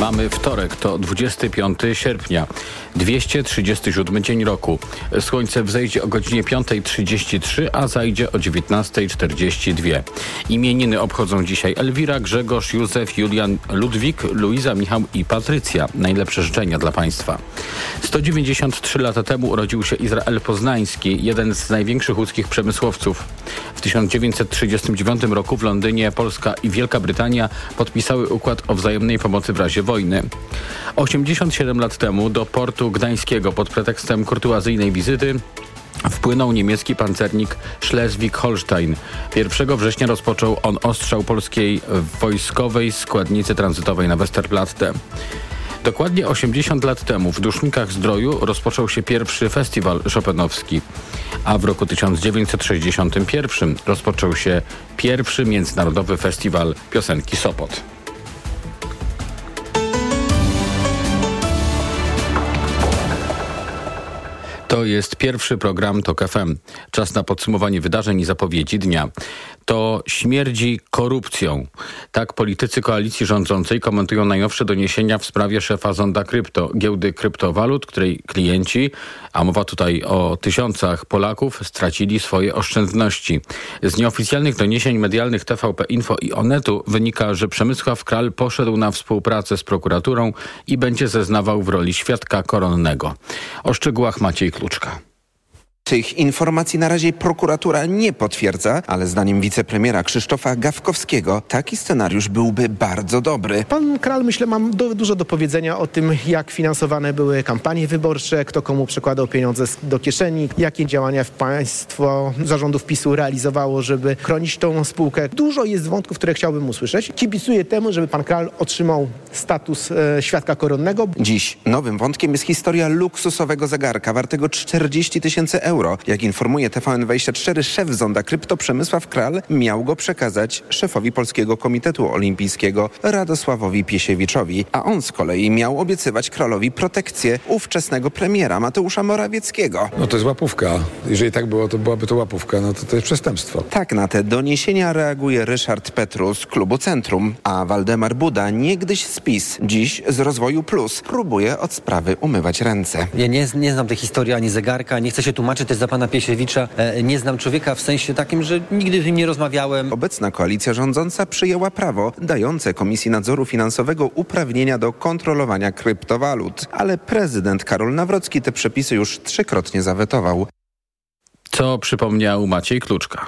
Mamy wtorek, to 25 sierpnia, 237 dzień roku. Słońce wzejdzie o godzinie 5:33, a zajdzie o 19:42. Imieniny obchodzą dzisiaj Elwira, Grzegorz, Józef, Julian, Ludwik, Luiza, Michał i Patrycja. Najlepsze życzenia dla Państwa. 193 lata temu urodził się Izrael Poznański, jeden z największych łódzkich przemysłowców. W 1939 roku w Londynie Polska i Wielka Brytania podpisały układ o wzajemnej pomocy w razie wojny. 87 lat temu do portu gdańskiego pod pretekstem kurtuazyjnej wizyty wpłynął niemiecki pancernik Schleswig-Holstein. 1 września rozpoczął on ostrzał polskiej wojskowej składnicy tranzytowej na Westerplatte. Dokładnie 80 lat temu w Dusznikach-Zdroju rozpoczął się pierwszy festiwal chopinowski, a w roku 1961 rozpoczął się pierwszy międzynarodowy festiwal piosenki Sopot. To jest pierwszy program TOK FM. Czas na podsumowanie wydarzeń i zapowiedzi dnia. To śmierdzi korupcją. Tak politycy koalicji rządzącej komentują najnowsze doniesienia w sprawie szefa Zonda Krypto, giełdy kryptowalut, której klienci, a mowa tutaj o tysiącach Polaków, stracili swoje oszczędności. Z nieoficjalnych doniesień medialnych TVP Info i Onetu wynika, że Przemysław Kral poszedł na współpracę z prokuraturą i będzie zeznawał w roli świadka koronnego. O szczegółach Maciej Kluczka. Tych informacji na razie prokuratura nie potwierdza, ale zdaniem wicepremiera Krzysztofa Gawkowskiego taki scenariusz byłby bardzo dobry. Pan Kral, myślę, ma dużo do powiedzenia o tym, jak finansowane były kampanie wyborcze, kto komu przekładał pieniądze do kieszeni, jakie działania państwo zarządów PiS-u realizowało, żeby chronić tą spółkę. Dużo jest wątków, które chciałbym usłyszeć. Kibicuję temu, żeby pan Kral otrzymał status świadka koronnego. Dziś nowym wątkiem jest historia luksusowego zegarka wartego 40 000 euro. Jak informuje TVN24, szef Zonda Krypto Przemysław Kral miał go przekazać szefowi Polskiego Komitetu Olimpijskiego Radosławowi Piesiewiczowi, a on z kolei miał obiecywać Kralowi protekcję ówczesnego premiera Mateusza Morawieckiego. No to jest łapówka. Jeżeli tak było, to byłaby to łapówka, no to jest przestępstwo. Tak na te doniesienia reaguje Ryszard Petru z Klubu Centrum, a Waldemar Buda, niegdyś z PiS, dziś z Rozwoju Plus, próbuje od sprawy umywać ręce. Ja nie znam tej historii ani zegarka, nie chcę się tłumaczyć też za pana Piesiewicza. Nie znam człowieka w sensie takim, że nigdy z nim nie rozmawiałem. Obecna koalicja rządząca przyjęła prawo dające Komisji Nadzoru Finansowego uprawnienia do kontrolowania kryptowalut, ale prezydent Karol Nawrocki te przepisy już 3-krotnie zawetował. Co przypomniał Maciej Kluczka.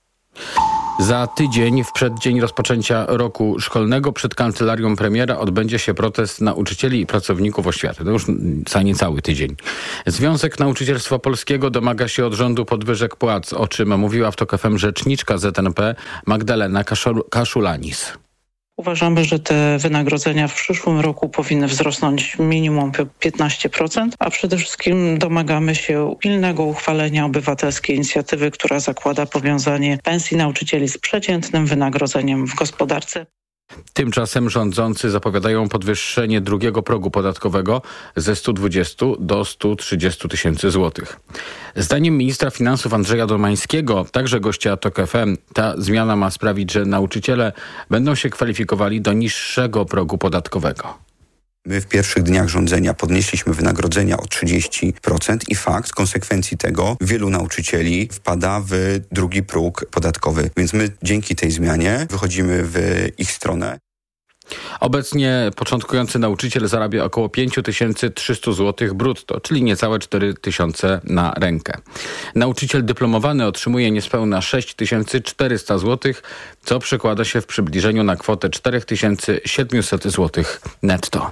Za tydzień, w przeddzień rozpoczęcia roku szkolnego, przed kancelarią premiera odbędzie się protest nauczycieli i pracowników oświaty. To już za niecały tydzień. Związek Nauczycielstwa Polskiego domaga się od rządu podwyżek płac, o czym mówiła w TOK FM rzeczniczka ZNP Magdalena Kaszulanis. Uważamy, że te wynagrodzenia w przyszłym roku powinny wzrosnąć minimum 15%, a przede wszystkim domagamy się pilnego uchwalenia obywatelskiej inicjatywy, która zakłada powiązanie pensji nauczycieli z przeciętnym wynagrodzeniem w gospodarce. Tymczasem rządzący zapowiadają podwyższenie drugiego progu podatkowego ze 120 do 130 tysięcy złotych. Zdaniem ministra finansów Andrzeja Domańskiego, także gościa TOK FM, ta zmiana ma sprawić, że nauczyciele będą się kwalifikowali do niższego progu podatkowego. My w pierwszych dniach rządzenia podnieśliśmy wynagrodzenia o 30% i fakt, w konsekwencji tego wielu nauczycieli wpada w drugi próg podatkowy. Więc my dzięki tej zmianie wychodzimy w ich stronę. Obecnie początkujący nauczyciel zarabia około 5300 zł brutto, czyli niecałe 4000 na rękę. Nauczyciel dyplomowany otrzymuje niespełna 6400 zł, co przekłada się w przybliżeniu na kwotę 4700 zł netto.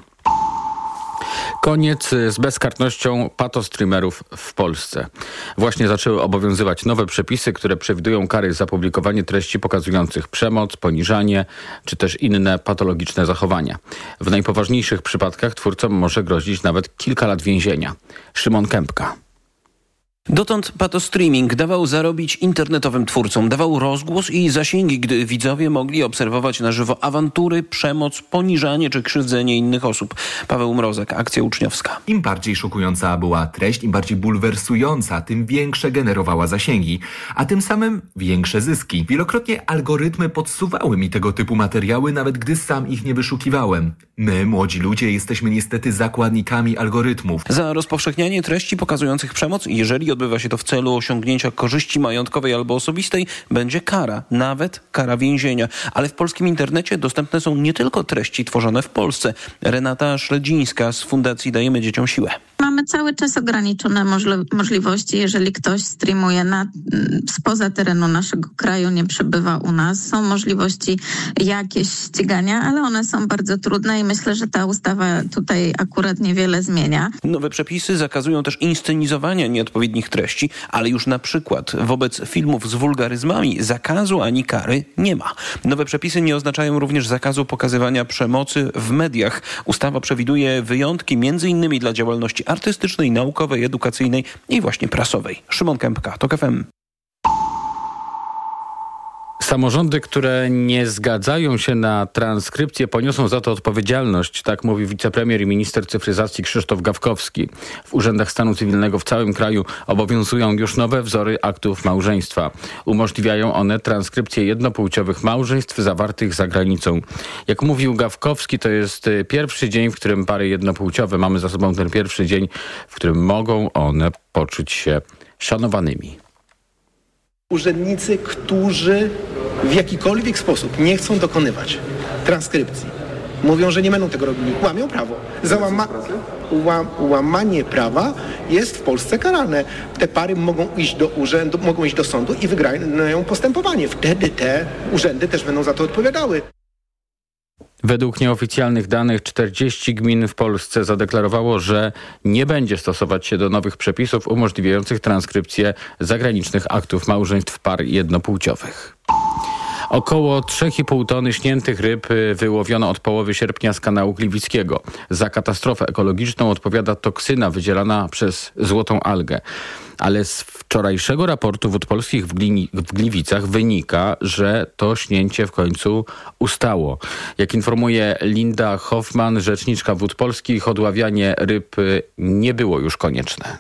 Koniec z bezkarnością patostreamerów w Polsce. Właśnie zaczęły obowiązywać nowe przepisy, które przewidują kary za publikowanie treści pokazujących przemoc, poniżanie czy też inne patologiczne zachowania. W najpoważniejszych przypadkach twórcom może grozić nawet kilka lat więzienia. Szymon Kępka. Dotąd patostreaming dawał zarobić internetowym twórcom, dawał rozgłos i zasięgi, gdy widzowie mogli obserwować na żywo awantury, przemoc, poniżanie czy krzywdzenie innych osób. Paweł Mrozek, Akcja Uczniowska. Im bardziej szokująca była treść, im bardziej bulwersująca, tym większe generowała zasięgi, a tym samym większe zyski. Wielokrotnie algorytmy podsuwały mi tego typu materiały, nawet gdy sam ich nie wyszukiwałem. My, młodzi ludzie, jesteśmy niestety zakładnikami algorytmów. Za rozpowszechnianie treści pokazujących przemoc, jeżeli odbywa się to w celu osiągnięcia korzyści majątkowej albo osobistej, będzie kara, nawet kara więzienia. Ale w polskim internecie dostępne są nie tylko treści tworzone w Polsce. Renata Szledzińska z Fundacji Dajemy Dzieciom Siłę. Mamy cały czas ograniczone możliwości, jeżeli ktoś streamuje spoza terenu naszego kraju, nie przebywa u nas. Są możliwości jakieś ścigania, ale one są bardzo trudne i myślę, że ta ustawa tutaj akurat niewiele zmienia. Nowe przepisy zakazują też inscenizowania nieodpowiednich treści, ale już na przykład wobec filmów z wulgaryzmami zakazu ani kary nie ma. Nowe przepisy nie oznaczają również zakazu pokazywania przemocy w mediach. Ustawa przewiduje wyjątki m.in. dla działalności artystycznej, naukowej, edukacyjnej i właśnie prasowej. Szymon Kępka, TOK FM. Samorządy, które nie zgadzają się na transkrypcję, poniosą za to odpowiedzialność, tak mówi wicepremier i minister cyfryzacji Krzysztof Gawkowski. W urzędach stanu cywilnego w całym kraju obowiązują już nowe wzory aktów małżeństwa. Umożliwiają one transkrypcję jednopłciowych małżeństw zawartych za granicą. Jak mówił Gawkowski, to jest pierwszy dzień, w którym pary jednopłciowe, mamy za sobą ten pierwszy dzień, w którym mogą one poczuć się szanowanymi. Urzędnicy, którzy w jakikolwiek sposób nie chcą dokonywać transkrypcji, mówią, że nie będą tego robili, łamią prawo. Łamanie prawa jest w Polsce karane. Te pary mogą iść do urzędu, mogą iść do sądu i wygrają postępowanie. Wtedy te urzędy też będą za to odpowiadały. Według nieoficjalnych danych 40 gmin w Polsce zadeklarowało, że nie będzie stosować się do nowych przepisów umożliwiających transkrypcję zagranicznych aktów małżeństw par jednopłciowych. Około 3,5 tony śniętych ryb wyłowiono od połowy sierpnia z kanału Gliwickiego. Za katastrofę ekologiczną odpowiada toksyna wydzielana przez złotą algę. Ale z wczorajszego raportu Wód Polskich w Gliwicach wynika, że to śnięcie w końcu ustało. Jak informuje Linda Hoffman, rzeczniczka Wód Polskich, odławianie ryb nie było już konieczne.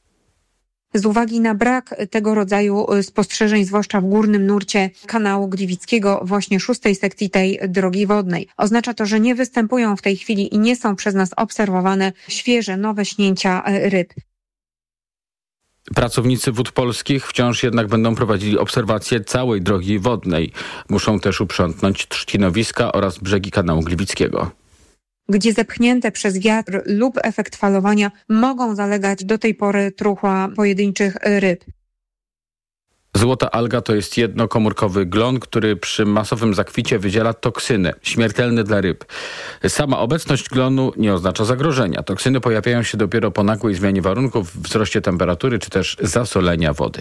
Z uwagi na brak tego rodzaju spostrzeżeń, zwłaszcza w górnym nurcie kanału Gliwickiego, właśnie 6. sekcji tej drogi wodnej. Oznacza to, że nie występują w tej chwili i nie są przez nas obserwowane świeże, nowe śnięcia ryb. Pracownicy Wód Polskich wciąż jednak będą prowadzili obserwację całej drogi wodnej. Muszą też uprzątnąć trzcinowiska oraz brzegi kanału Gliwickiego, gdzie zepchnięte przez wiatr lub efekt falowania mogą zalegać do tej pory truchła pojedynczych ryb. Złota alga to jest jednokomórkowy glon, który przy masowym zakwicie wydziela toksyny, śmiertelne dla ryb. Sama obecność glonu nie oznacza zagrożenia. Toksyny pojawiają się dopiero po nagłej zmianie warunków, wzroście temperatury czy też zasolenia wody.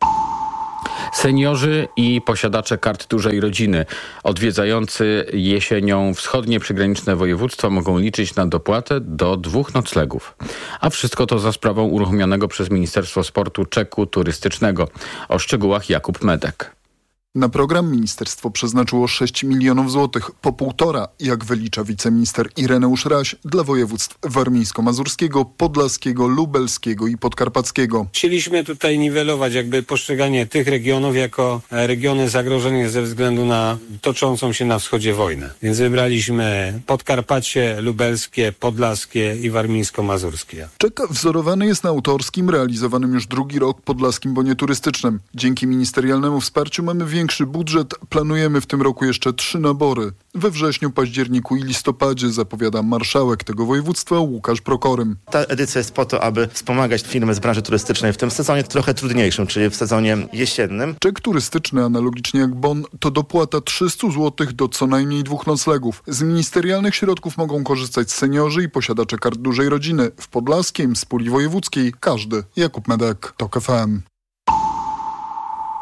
Seniorzy i posiadacze kart dużej rodziny odwiedzający jesienią wschodnie przygraniczne województwa mogą liczyć na dopłatę do 2 noclegów. A wszystko to za sprawą uruchomionego przez Ministerstwo Sportu czeku turystycznego. O szczegółach Jakub Medek. Na program ministerstwo przeznaczyło 6 milionów złotych, po 1,5, jak wylicza wiceminister Ireneusz Raś, dla województw warmińsko-mazurskiego, podlaskiego, lubelskiego i podkarpackiego. Chcieliśmy tutaj niwelować jakby postrzeganie tych regionów jako regiony zagrożone ze względu na toczącą się na wschodzie wojnę. Więc wybraliśmy Podkarpacie, lubelskie, podlaskie i warmińsko-mazurskie. Czek wzorowany jest na autorskim, realizowanym już drugi rok podlaskim bonie turystycznym. Dzięki ministerialnemu wsparciu mamy większy budżet. Planujemy w tym roku jeszcze 3 nabory. We wrześniu, październiku i listopadzie, zapowiada marszałek tego województwa Łukasz Prokorym. Ta edycja jest po to, aby wspomagać firmy z branży turystycznej w tym sezonie trochę trudniejszym, czyli w sezonie jesiennym. Czek turystyczny, analogicznie jak bon, to dopłata 300 zł do co najmniej 2 noclegów. Z ministerialnych środków mogą korzystać seniorzy i posiadacze kart dużej rodziny. W podlaskim, z puli wojewódzkiej każdy. Jakub Medek, TOK FM.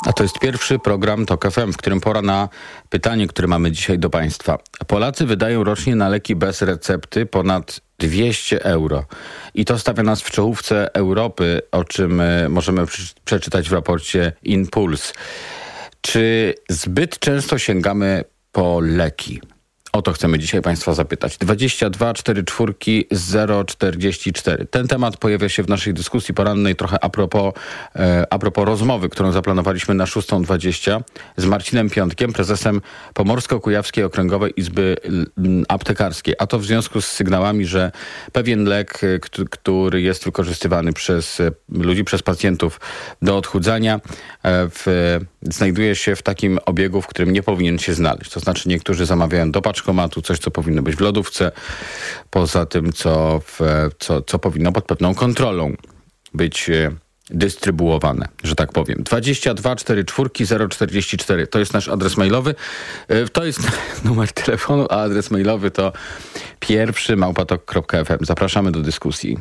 A to jest pierwszy program TOK FM, w którym pora na pytanie, które mamy dzisiaj do Państwa. Polacy wydają rocznie na leki bez recepty ponad 200 euro. I to stawia nas w czołówce Europy, o czym możemy przeczytać w raporcie Inpuls. Czy zbyt często sięgamy po leki? O to chcemy dzisiaj Państwa zapytać. 22 44 044. Ten temat pojawia się w naszej dyskusji porannej trochę a propos rozmowy, którą zaplanowaliśmy na 6:20 z Marcinem Piątkiem, prezesem Pomorsko-Kujawskiej Okręgowej Izby Aptekarskiej. A to w związku z sygnałami, że pewien lek, który jest wykorzystywany przez ludzi, przez pacjentów do odchudzania, znajduje się w takim obiegu, w którym nie powinien się znaleźć. To znaczy niektórzy zamawiają do paczkomatu coś, co powinno być w lodówce, poza tym, co powinno pod pewną kontrolą być dystrybuowane, że tak powiem. 22 44 044 to jest nasz adres mailowy. To jest numer telefonu, a adres mailowy to pierwszy@tok.fm. Zapraszamy do dyskusji.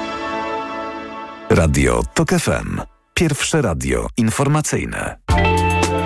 Radio TOK FM. Pierwsze radio informacyjne.